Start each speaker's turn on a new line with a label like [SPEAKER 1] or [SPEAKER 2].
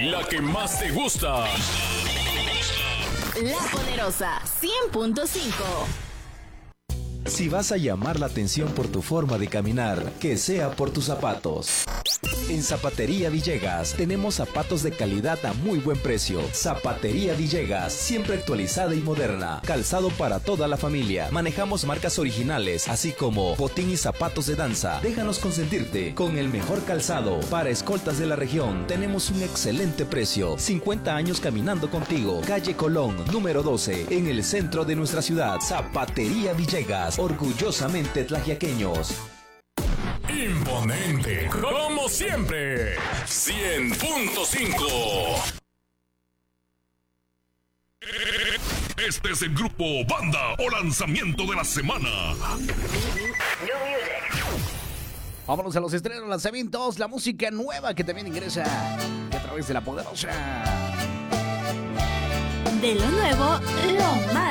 [SPEAKER 1] la que más te gusta.
[SPEAKER 2] La Poderosa 100.5.
[SPEAKER 3] Si vas a llamar la atención por tu forma de caminar, que sea por tus zapatos. En Zapatería Villegas tenemos zapatos de calidad a muy buen precio. Zapatería Villegas, siempre actualizada y moderna. Calzado para toda la familia. Manejamos marcas originales, así como botín y zapatos de danza. Déjanos consentirte con el mejor calzado. Para escoltas de la región, tenemos un excelente precio. 50 años caminando contigo. Calle Colón, número 12, en el centro de nuestra ciudad. Zapatería Villegas, orgullosamente tlaxiaqueños.
[SPEAKER 1] Imponente, como siempre. 100.5. Este es el grupo Banda o Lanzamiento de la Semana.
[SPEAKER 4] Vámonos a los estrenos, lanzamientos, la música nueva que también ingresa a través de La Poderosa.
[SPEAKER 2] De lo nuevo, lo más